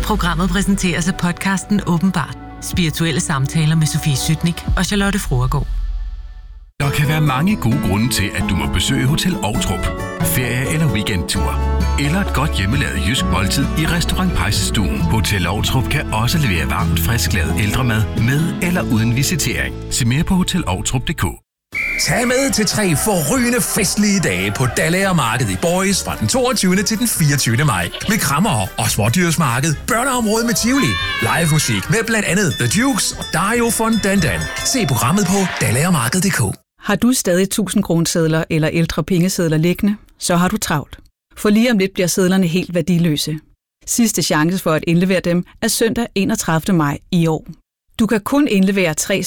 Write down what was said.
Programmet præsenteres af podcasten Åbenbart. Spirituelle samtaler med Sofie Sytnik og Charlotte Fruergaard. Der kan være mange gode grunde til, at du må besøge Hotel Ovtrup. Ferie eller weekendtur. Eller et godt hjemmelavet jysk måltid i Restaurant Pejsestuen. Hotel Ovtrup kan også levere varmt, frisklavet ældremad med eller uden visitering. Se mere på hotelovtrup.dk. Tag med til 3 forrygende festlige dage på Dallager Marked i Boris fra den 22. til den 24. maj. Med krammer og smådyrsmarked, børneområde med Tivoli, live musik med blandt andet The Dukes og Dario von Dandan. Se programmet på dallagermarked.dk. Har du stadig 1000 kronesedler eller ældre pengesedler liggende, så har du travlt. For lige om lidt bliver sedlerne helt værdiløse. Sidste chance for at indlevere dem er søndag 31. maj i år. Du kan kun indlevere 3